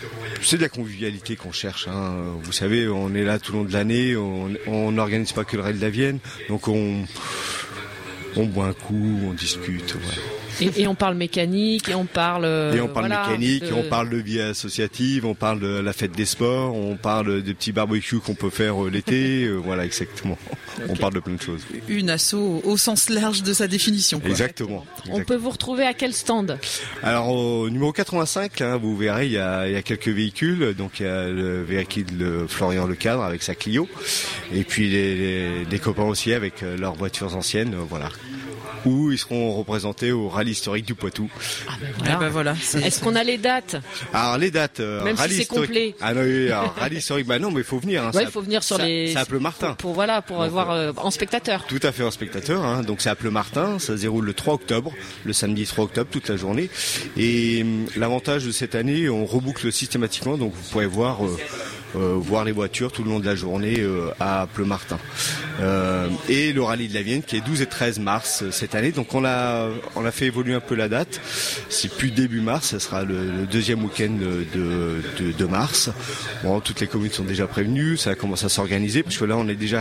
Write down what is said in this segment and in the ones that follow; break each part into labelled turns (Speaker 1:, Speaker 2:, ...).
Speaker 1: c'est de la convivialité qu'on cherche. Vous savez, on est là tout le long de l'année, on n'organise pas que le Rallye de la Vienne, donc on boit un coup, on discute. Voilà.
Speaker 2: Et on parle mécanique, et on parle...
Speaker 1: mécanique, et on parle de vie associative, on parle de la fête des sports, on parle des petits barbecues qu'on peut faire l'été, voilà, exactement. Okay. On parle de plein de choses.
Speaker 3: Une asso au sens large de sa définition, quoi.
Speaker 1: Exactement.
Speaker 2: On peut vous retrouver à quel stand ?
Speaker 1: Alors, au numéro 85, vous verrez, il y a quelques véhicules. Donc, il y a le véhicule de Florian Lecadre avec sa Clio. Et puis, des copains aussi avec leurs voitures anciennes, voilà. Où ils seront représentés au rallye historique du Poitou.
Speaker 3: Voilà.
Speaker 2: Est-ce qu'on a les dates ?
Speaker 1: Alors les dates,
Speaker 2: même
Speaker 1: rallye
Speaker 2: si c'est
Speaker 1: historique.
Speaker 2: Complet.
Speaker 1: Ah non, oui, alors, rallye historique, non, mais il faut venir.
Speaker 2: Il faut venir sur les.
Speaker 1: C'est à Pleumartin.
Speaker 2: Pour voir en spectateur.
Speaker 1: Tout à fait en spectateur. Donc c'est à Pleumartin, ça se déroule le 3 octobre, le samedi 3 octobre, toute la journée. Et l'avantage de cette année, on reboucle systématiquement, donc vous pourrez voir les voitures tout le long de la journée à Pleumartin. Et le rallye de la Vienne qui est 12 et 13 mars cette année. Donc on a fait évoluer un peu la date. C'est plus début mars, ça sera le deuxième week-end de mars. Bon, toutes les communes sont déjà prévenues, ça commence à s'organiser parce que là on est déjà...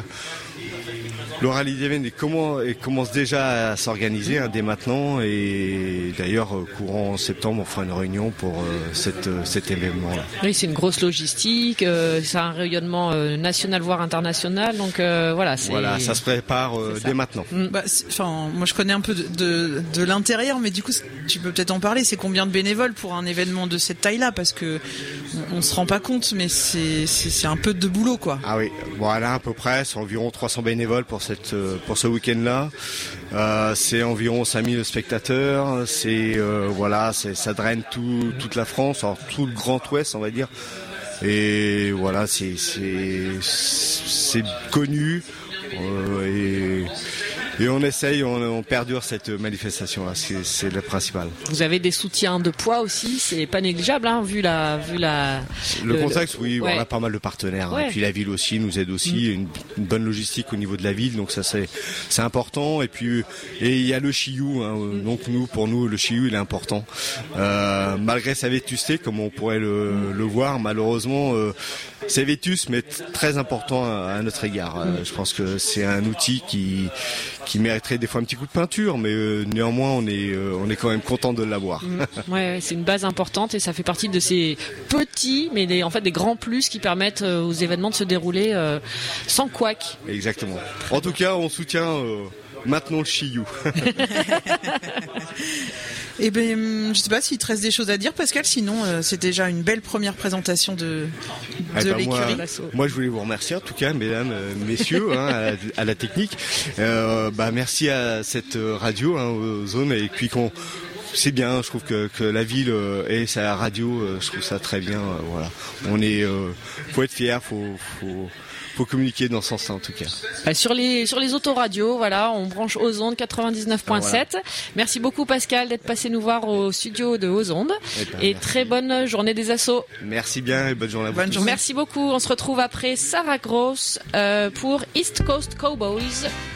Speaker 1: Le rallye de la Vienne commence déjà à s'organiser dès maintenant et d'ailleurs courant septembre on fera une réunion pour cet événement-là.
Speaker 2: Oui, c'est une grosse logistique, c'est un rayonnement national voire international, donc voilà.
Speaker 1: Voilà, ça se prépare dès maintenant.
Speaker 3: Moi je connais un peu de l'intérieur, mais du coup tu peux peut-être en parler. C'est combien de bénévoles pour un événement de cette taille-là, parce que on se rend pas compte, mais c'est un peu de boulot, quoi.
Speaker 1: Ah oui, voilà à peu près, c'est environ 300 bénévoles pour ce week-end-là. C'est environ 5000 spectateurs. Ça draine toute la France, alors tout le Grand Ouest, on va dire. Et voilà, c'est connu. Et on essaye, on perdure cette manifestation-là, c'est le principal.
Speaker 2: Vous avez des soutiens de poids aussi, c'est pas négligeable, vu
Speaker 1: le contexte, oui, ouais. On a pas mal de partenaires. Ouais. Et puis la ville aussi nous aide aussi, une bonne logistique au niveau de la ville, donc ça c'est important. Et il y a le Chiou, donc pour nous le Chiou il est important. Malgré sa vétusté, comme on pourrait le voir, malheureusement c'est vétus, mais très important à notre égard. Je pense que c'est un outil qui mériterait des fois un petit coup de peinture, mais néanmoins on est quand même content de l'avoir.
Speaker 2: Ouais, c'est une base importante et ça fait partie de ces petits, mais des grands plus qui permettent aux événements de se dérouler sans couac.
Speaker 1: Exactement. En tout cas, on soutient maintenant le Chiou.
Speaker 3: Eh ben, je sais pas s'il te reste des choses à dire, Pascal. Sinon, c'est déjà une belle première présentation de l'écurie.
Speaker 1: Moi, je voulais vous remercier en tout cas, mesdames, messieurs, à la technique. Merci à cette radio, Ozone, et puis c'est bien. Je trouve que la ville et sa radio, je trouve ça très bien. Voilà, faut être fier, faut communiquer dans ce sens-là en tout cas.
Speaker 2: Sur les autoradios, voilà, on branche Ozonde 99.7. Voilà. Merci beaucoup Pascal d'être passé nous voir au studio de Ozonde. Et très bonne journée des assos.
Speaker 1: Merci bien et bonne journée à vous.
Speaker 3: Bonne journée.
Speaker 2: Merci beaucoup. On se retrouve après Sarah Gross pour East Coast Cowboys.